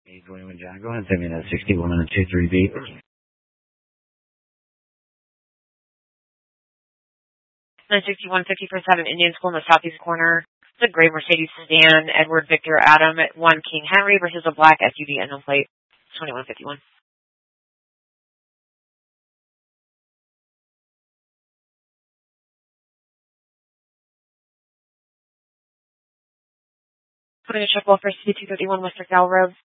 821 John, go ahead and send me that 61 and a 23B. And 6150 for 7 Indian School in the southeast corner. It's a gray Mercedes sedan, Edward Victor Adam at 1 King Henry versus a black SUV unknown plate, 2151. Putting a check wall for C231 West Cal Road.